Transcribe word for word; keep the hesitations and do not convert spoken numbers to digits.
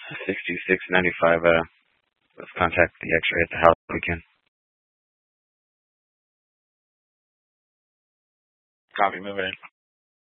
sixty-six ninety-five. Uh, let's contact the X-ray at the house if we can. Copy, moving in.